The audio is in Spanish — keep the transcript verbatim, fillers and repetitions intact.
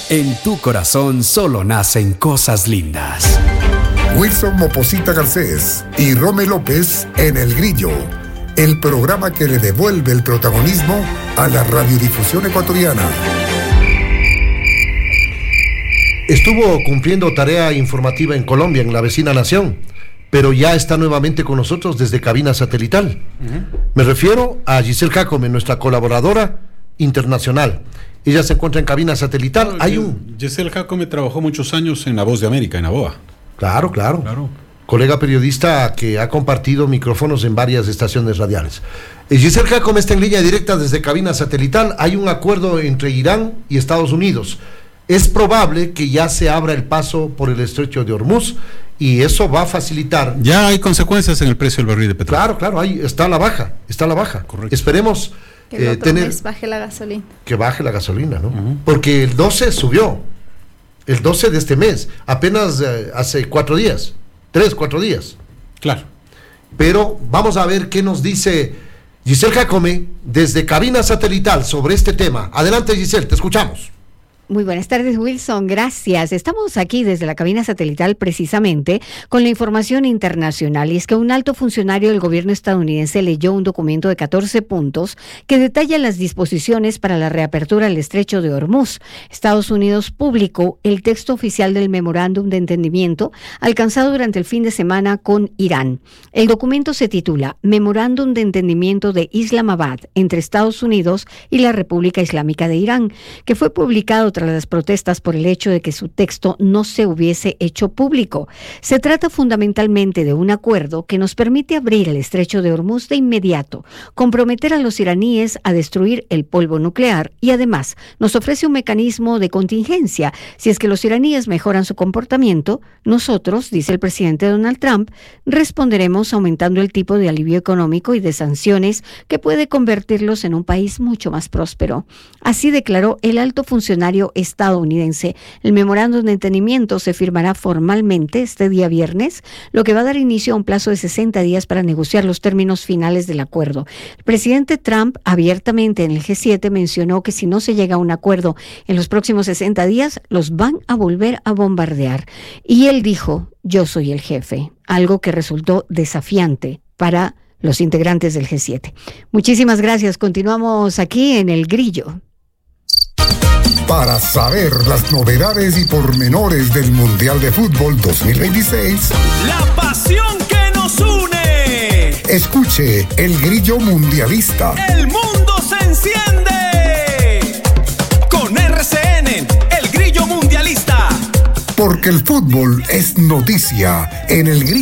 En tu corazón solo nacen cosas lindas. Wilson Moposita Garcés y Rome López en El Grillo, el programa que le devuelve el protagonismo a la radiodifusión ecuatoriana. Estuvo cumpliendo tarea informativa en Colombia, en la vecina nación, pero ya está nuevamente con nosotros desde cabina satelital. Uh-huh. Me refiero a Giselle Jacome, nuestra colaboradora internacional. Ella se encuentra en cabina satelital. No, Hay un... Giselle Jacome trabajó muchos años en La Voz de América, en ABOA. Claro, claro, claro. Colega periodista que ha compartido micrófonos en varias estaciones radiales. Eh, Giselle Jacome está en línea directa desde cabina satelital. Hay un acuerdo entre Irán y Estados Unidos. Es probable que ya se abra el paso por el estrecho de Hormuz y eso va a facilitar. Ya hay consecuencias en el precio del barril de petróleo. Claro, claro, ahí está a la baja, está a la baja. Correcto. Esperemos que el eh, otro tener mes baje la gasolina. Que baje la gasolina, ¿no? Uh-huh. Porque el doce subió, el doce de este mes, apenas eh, hace cuatro días, tres, cuatro días. Claro. Pero vamos a ver qué nos dice Giselle Jacome desde cabina satelital sobre este tema. Adelante, Giselle, te escuchamos. Muy buenas tardes, Wilson, gracias. Estamos aquí desde la cabina satelital precisamente con la información internacional, y es que un alto funcionario del gobierno estadounidense leyó un documento de catorce puntos que detalla las disposiciones para la reapertura del estrecho de Hormuz. Estados Unidos publicó el texto oficial del memorándum de entendimiento alcanzado durante el fin de semana con Irán. El documento se titula Memorándum de entendimiento de Islamabad entre Estados Unidos y la República Islámica de Irán, que fue publicado tras las protestas por el hecho de que su texto no se hubiese hecho público. Se trata fundamentalmente de un acuerdo que nos permite abrir el estrecho de Hormuz de inmediato, comprometer a los iraníes a destruir el polvo nuclear y además nos ofrece un mecanismo de contingencia. Si es que los iraníes mejoran su comportamiento, nosotros, dice el presidente Donald Trump, responderemos aumentando el tipo de alivio económico y de sanciones que puede convertirlos en un país mucho más próspero. Así declaró el alto funcionario estadounidense. El memorándum de entendimiento se firmará formalmente este día viernes, lo que va a dar inicio a un plazo de sesenta días para negociar los términos finales del acuerdo. El presidente Trump abiertamente en el G siete mencionó que si no se llega a un acuerdo en los próximos sesenta días, los van a volver a bombardear. Y él dijo, yo soy el jefe, algo que resultó desafiante para los integrantes del G siete. Muchísimas gracias. Continuamos aquí en El Grillo. Para saber las novedades y pormenores del Mundial de Fútbol dos mil veintiséis, la pasión que nos une. Escuche El Grillo Mundialista. El mundo se enciende con R C N, El Grillo Mundialista. Porque el fútbol es noticia en El Grillo.